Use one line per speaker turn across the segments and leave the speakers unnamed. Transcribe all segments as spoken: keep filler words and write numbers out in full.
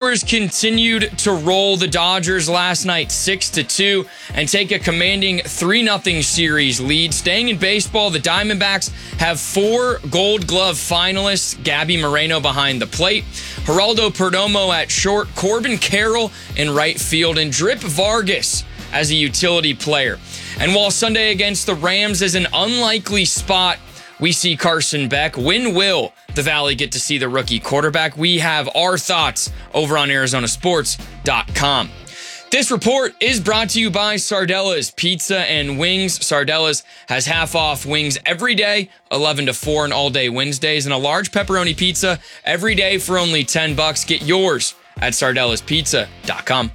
Brewers continued to roll the Dodgers last night six to two and take a commanding three nothing series lead. Staying in baseball, the Diamondbacks have four Gold Glove finalists. Gabby Moreno behind the plate, Geraldo Perdomo at short, Corbin Carroll in right field, and Drip Vargas as a utility player. And while Sunday against the Rams is an unlikely spot, we see Carson Beck. When will the Valley get to see the rookie quarterback? We have our thoughts over on Arizona Sports dot com. This report is brought to you by Sardella's Pizza and Wings. Sardella's has half-off wings every day, eleven to four, and all-day Wednesdays, and a large pepperoni pizza every day for only ten bucks. Get yours at Sardellas Pizza dot com.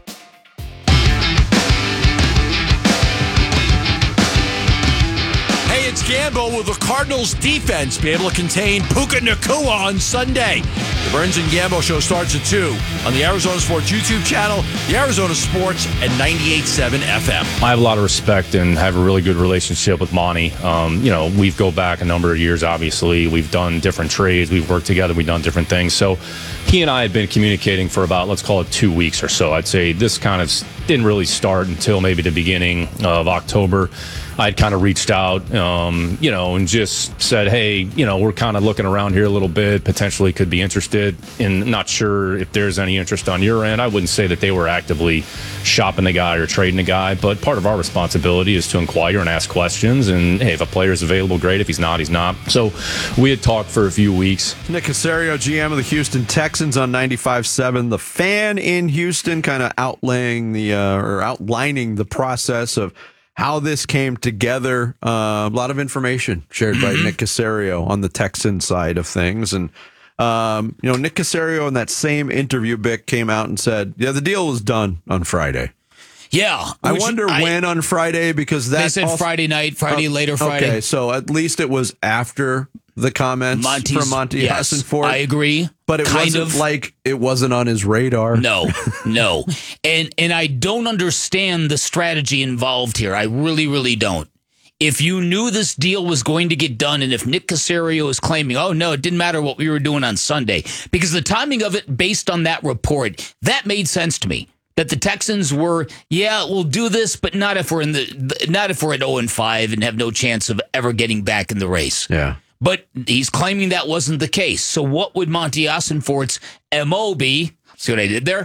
It's Gambo. Will the Cardinals defense be able to contain Puka Nacua on Sunday? The Burns and Gambo show starts at two on the Arizona Sports YouTube channel, the Arizona Sports, and ninety-eight point seven F M.
I have a lot of respect and have a really good relationship with Monty. Um, you know, we go back a number of years, obviously. We've done different trades. We've worked together. We've done different things. So he and I had been communicating for about, let's call it two weeks or so. I'd say this kind of didn't really start until maybe the beginning of October. I'd kind of reached out, um, you know, and just said, hey, you know, we're kind of looking around here a little bit, potentially could be interested, and not sure if there's any interest on your end. I wouldn't say that they were actively shopping the guy or trading the guy, but part of our responsibility is to inquire and ask questions, and hey, if a player is available, great. If he's not, he's not. So we had talked for a few weeks.
Nick Caserio, G M of the Houston Texans on ninety-five point seven. The Fan in Houston, kind of outlaying the, uh, or outlining the process of how this came together. Uh, a lot of information shared by Nick Caserio on the Texan side of things. And, um, you know, Nick Caserio in that same interview, Bick, came out and said, yeah, the deal was done on Friday.
Yeah.
I wonder I, when on Friday, because that
They said also, Friday night, Friday, uh, later Friday.
Okay, so at least it was after the comments Monty's, from Monty
yes,
Hassenford.
I agree.
But it
kind
wasn't
of.
like it wasn't on his radar.
No, no. and and I don't understand the strategy involved here. I really, really don't. If you knew this deal was going to get done, and if Nick Caserio is claiming, oh, no, it didn't matter what we were doing on Sunday, because the timing of it based on that report, that made sense to me. That the Texans were, yeah, we'll do this, but not if we're in the, not if we're at oh and five and have no chance of ever getting back in the race.
Yeah.
But he's claiming that wasn't the case. So what would Monty Hassenford's M O be? See what I did there?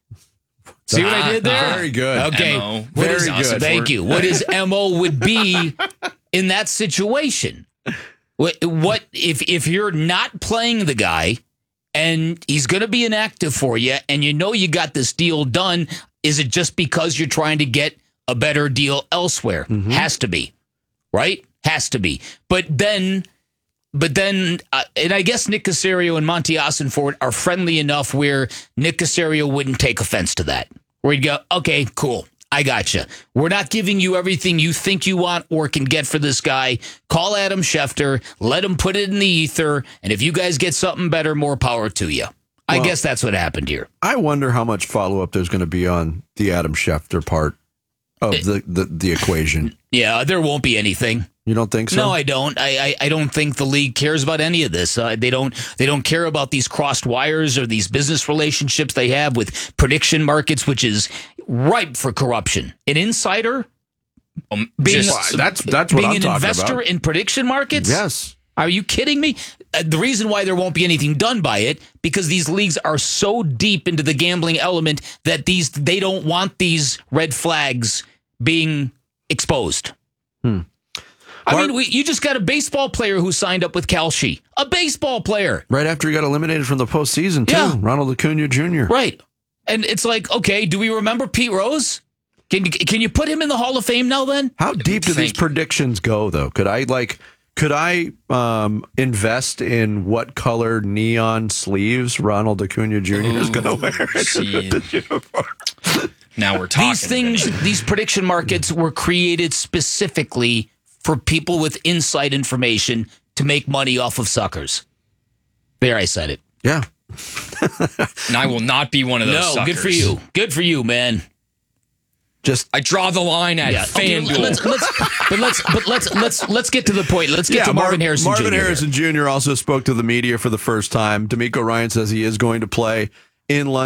See what I did there?
Very good.
Okay.
M O.
What
Very
is,
good.
Thank you. What his M O would be in that situation? What, what if if you're not playing the guy and he's going to be inactive for you and you know you got this deal done, is it just because you're trying to get a better deal elsewhere? Mm-hmm. Has to be. Right? Has to be. But then... But then, uh, and I guess Nick Caserio and Monty Hassenford are friendly enough where Nick Caserio wouldn't take offense to that. Where he'd go, okay, cool, I got you. We're not giving you everything you think you want or can get for this guy. Call Adam Schefter, let him put it in the ether, and if you guys get something better, more power to you. I well, guess that's what happened here.
I wonder how much follow-up there's going to be on the Adam Schefter part of it, the, the, the equation.
Yeah, there won't be anything.
You don't think so?
No, I don't. I, I, I don't think the league cares about any of this. Uh, they don't. They don't care about these crossed wires or these business relationships they have with prediction markets, which is ripe for corruption. An insider,
um,
being
just, that's that's what
being
I'm
an
talking
investor
about.
in prediction markets.
Yes.
Are you kidding me? Uh, the reason why there won't be anything done by it because these leagues are so deep into the gambling element that these they don't want these red flags being exposed.
Hmm.
I mean, we, you just got a baseball player who signed up with Kalshi. A baseball player.
Right after he got eliminated from the postseason, too.
Yeah.
Ronald Acuna Junior
Right. And it's like, okay, do we remember Pete Rose? Can you, can you put him in the Hall of Fame now then?
How deep do these predictions go, though? Could I, like, could I um, invest in what color neon sleeves Ronald Acuna Junior Ooh, is going to wear?
Now we're talking.
These things, these prediction markets were created specifically for people with inside information to make money off of suckers. There, I said it.
Yeah.
And I will not be one of those
no,
suckers.
good for you. Good for you, man.
Just
I draw the line at
yeah.
FanDuel.
Okay, let's, let's, but let's but let's let's let's get to the point. Let's get
yeah,
to Marvin
Mar-
Harrison
Marvin
Junior
Harrison Junior also spoke to the media for the first time. D'Amico Ryan says he is going to play in London.